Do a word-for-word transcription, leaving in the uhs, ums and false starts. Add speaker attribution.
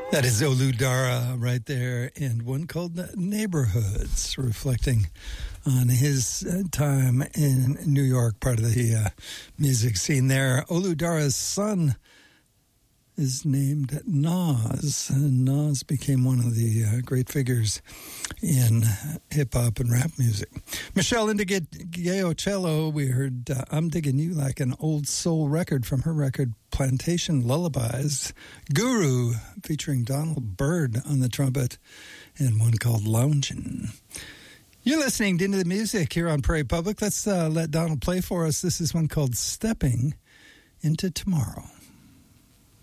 Speaker 1: That is Olu Dara right there, and one called Neighborhoods, reflecting on his time in New York, part of the uh, music scene there. Olu Dara's son is named Nas, and Nas became one of the uh, great figures in hip-hop and rap music. Michelle Indigay-Ocello, we heard uh, I'm Digging You Like an Old Soul record from her record Plantation Lullabies. Guru, featuring Donald Byrd on the trumpet, and one called Loungin'. You're listening to Into the Music here on Prairie Public. Let's uh, let Donald play for us. This is one called Stepping Into Tomorrow.